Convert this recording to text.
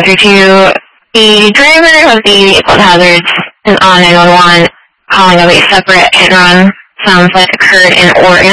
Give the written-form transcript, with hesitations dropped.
2. The driver of the cold hazards is on 911, calling of a separate hit and run. Sounds like occurred in Oregon.